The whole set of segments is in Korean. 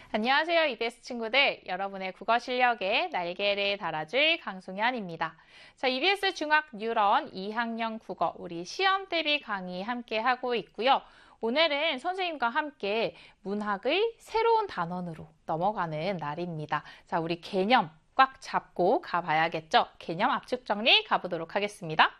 안녕하세요, EBS 친구들. 여러분의 국어 실력에 날개를 달아줄 강송현입니다. 자, EBS 중학 뉴런 2학년 국어 우리 시험 대비 강의 함께 하고 있고요. 오늘은 선생님과 함께 문학의 새로운 단원으로 넘어가는 날입니다. 자, 우리 개념 꽉 잡고 가봐야겠죠? 개념 압축 정리 가보도록 하겠습니다.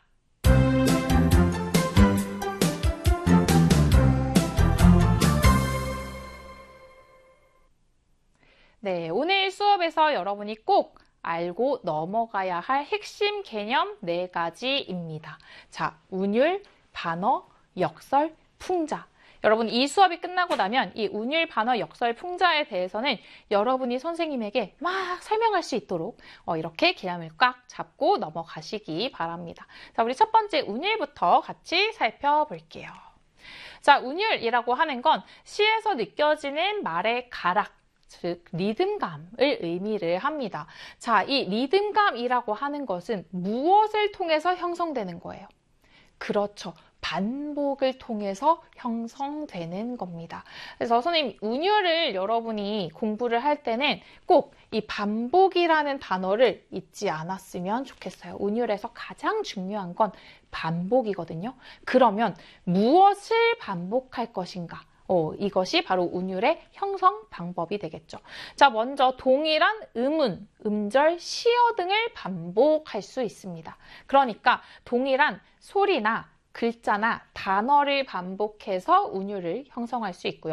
네, 오늘 수업에서 여러분이 꼭 알고 넘어가야 할 핵심 개념 4가지입니다. 자, 운율, 반어, 역설, 풍자. 여러분 이 수업이 끝나고 나면 이 운율, 반어, 역설, 풍자에 대해서는 여러분이 선생님에게 막 설명할 수 있도록 이렇게 개념을 꽉 잡고 넘어가시기 바랍니다. 자, 우리 첫 번째 운율부터 같이 살펴볼게요. 자, 운율이라고 하는 건 시에서 느껴지는 말의 가락, 즉 리듬감을 의미를 합니다. 자, 이 리듬감이라고 하는 것은 무엇을 통해서 형성되는 거예요? 그렇죠. 반복을 통해서 형성되는 겁니다. 그래서 선생님, 운율을 여러분이 공부를 할 때는 꼭 이 반복이라는 단어를 잊지 않았으면 좋겠어요. 운율에서 가장 중요한 건 반복이거든요. 그러면 무엇을 반복할 것인가? 이것이 바로 운율의 형성 방법이 되겠죠. 자, 먼저 동일한 음운, 음절, 시어 등을 반복할 수 있습니다. 그러니까 동일한 소리나 글자나 단어를 반복해서 운율을 형성할 수 있고요.